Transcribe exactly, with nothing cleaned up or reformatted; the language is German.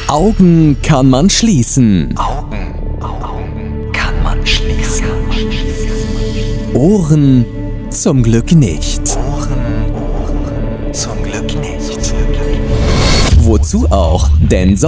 Augen kann man schließen. Augen, Augen kann man schließen. Ohren zum Glück nicht. Ohren, Ohren zum Glück nicht. Wozu auch? Denn sonst